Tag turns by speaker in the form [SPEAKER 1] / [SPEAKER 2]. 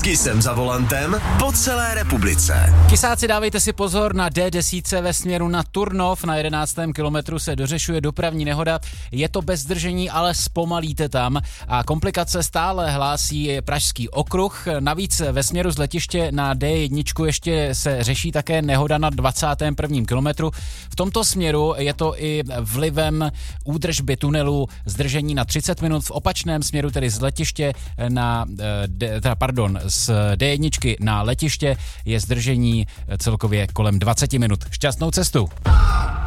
[SPEAKER 1] S Kissem za volantem po celé republice.
[SPEAKER 2] Kysáci, dávejte si pozor na D10 ve směru na Turnov. Na 11. kilometru se dořešuje dopravní nehoda. Je to bez zdržení, ale zpomalíte tam. A komplikace stále hlásí Pražský okruh. Navíc ve směru z letiště na D1 ještě se řeší také nehoda na 21. kilometru. V tomto směru je to i vlivem údržby tunelu zdržení na 30 minut. V opačném směru, tedy z letiště z D1 na letiště je zdržení celkově kolem 20 minut. Šťastnou cestu!